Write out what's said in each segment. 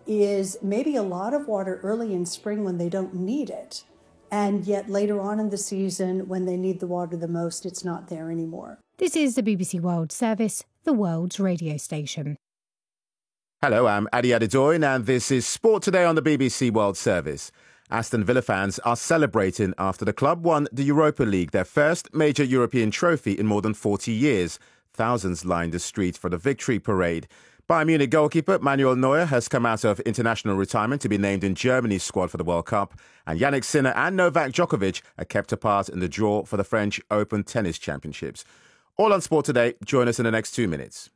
is maybe a lot of water early in spring when they don't need it. And yet later on in the season, when they need the water the most, it's not there anymore. This is the BBC World Service, the world's radio station. Hello, I'm Adi Adedoyin, and this is Sport Today on the BBC World Service. Aston Villa fans are celebrating after the club won the Europa League, their first major European trophy in more than 40 years. Thousands lined the streets for the victory parade. Bayern Munich goalkeeper Manuel Neuer has come out of international retirement to be named in Germany's squad for the World Cup. And Yannick Sinner and Novak Djokovic are kept apart in the draw for the French Open Tennis Championships. All on Sport Today. Join us in the next 2 minutes.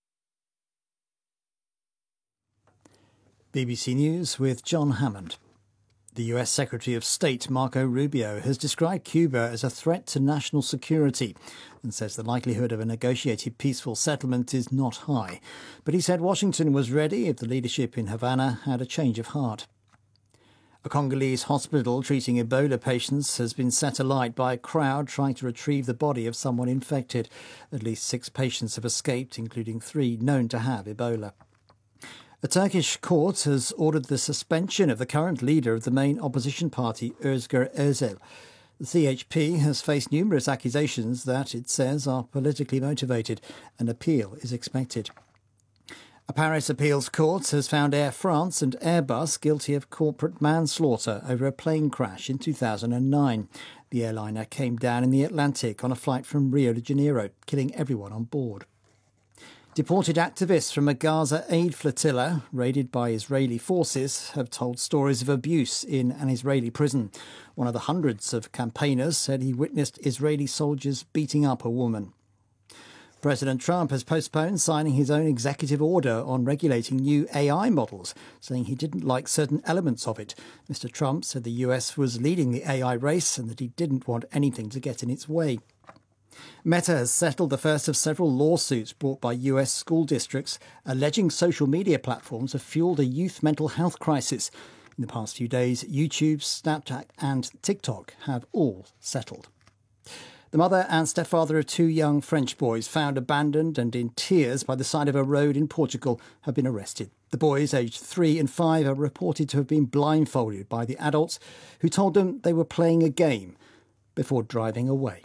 BBC News with John Hammond. The US Secretary of State Marco Rubio has described Cuba as a threat to national security and says the likelihood of a negotiated peaceful settlement is not high. But he said Washington was ready if the leadership in Havana had a change of heart. A Congolese hospital treating Ebola patients has been set alight by a crowd trying to retrieve the body of someone infected. At least 6 patients have escaped, including 3 known to have Ebola. A Turkish court has ordered the suspension of the current leader of the main opposition party, Özgür Özel. The CHP has faced numerous accusations that it says are politically motivated. An appeal is expected. A Paris appeals court has found Air France and Airbus guilty of corporate manslaughter over a plane crash in 2009. The airliner came down in the Atlantic on a flight from Rio de Janeiro, killing everyone on board. Deported activists from a Gaza aid flotilla, raided by Israeli forces, have told stories of abuse in an Israeli prison. One of the hundreds of campaigners said he witnessed Israeli soldiers beating up a woman. President Trump has postponed signing his own executive order on regulating new AI models, saying he didn't like certain elements of it. Mr. Trump said the US was leading the AI race and that he didn't want anything to get in its way. Meta has settled the first of several lawsuits brought by US school districts alleging social media platforms have fueled a youth mental health crisis. In the past few days, YouTube, Snapchat and TikTok have all settled. The mother and stepfather of 2 young French boys found abandoned and in tears by the side of a road in Portugal have been arrested. The boys, aged 3 and 5, are reported to have been blindfolded by the adults who told them they were playing a game before driving away.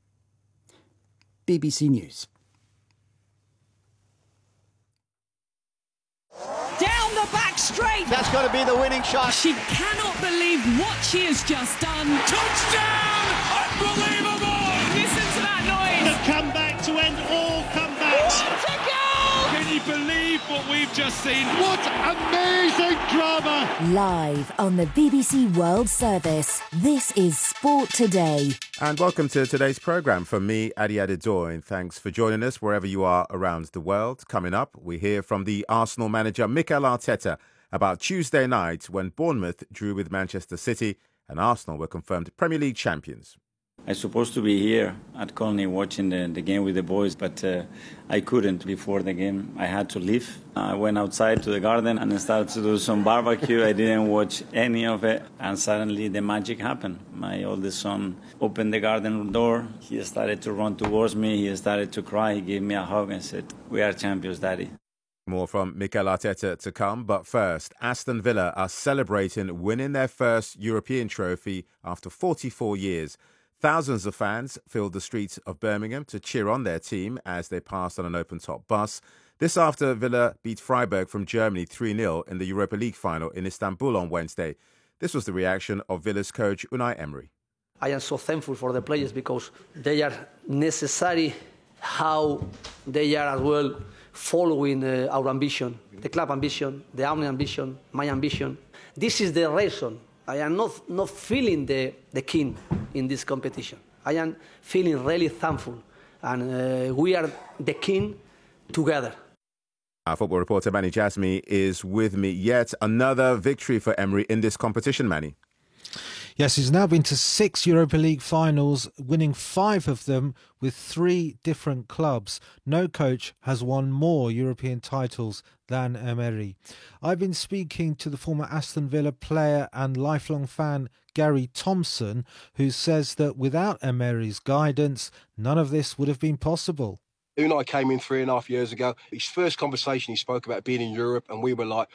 BBC News. Down the back straight. That's got to be the winning shot. She cannot believe what she has just done. Touchdown! Unbelievable! Listen to that noise. The comeback to end all comebacks. What a goal! Can you believe what we've just seen? What amazing drama! Live on the BBC World Service, this is Sport Today. And welcome to today's programme from me, Adi Adedoyin. Thanks for joining us wherever you are around the world. Coming up, we hear from the Arsenal manager Mikel Arteta about Tuesday night when Bournemouth drew with Manchester City and Arsenal were confirmed Premier League champions. I was supposed to be here at Colney watching the game with the boys, but I couldn't before the game. I had to leave. I went outside to the garden and started to do some barbecue. I didn't watch any of it, and suddenly the magic happened. My oldest son opened the garden door. He started to run towards me. He started to cry. He gave me a hug and said, "We are champions, Daddy." More from Mikel Arteta to come, but first, Aston Villa are celebrating winning their first European trophy after 44 years. Thousands of fans filled the streets of Birmingham to cheer on their team as they passed on an open-top bus. This after Villa beat Freiburg from Germany 3-0 in the Europa League final in Istanbul on Wednesday. This was the reaction of Villa's coach Unai Emery. I am so thankful for the players because they are necessary, how they are as well following our ambition, the club ambition, the army ambition, my ambition. This is the reason I am not feeling the king in this competition. I am feeling really thankful, and we are the king together. Our football reporter Manny Jasmi is with me. Yet another victory for Emery in this competition, Manny. Yes, he's now been to 6 Europa League finals, winning 5 of them with 3 different clubs. No coach has won more European titles than Emery. I've been speaking to the former Aston Villa player and lifelong fan Gary Thompson, who says that without Emery's guidance, none of this would have been possible. Unai came in 3.5 years ago. His first conversation, he spoke about being in Europe, and we were like,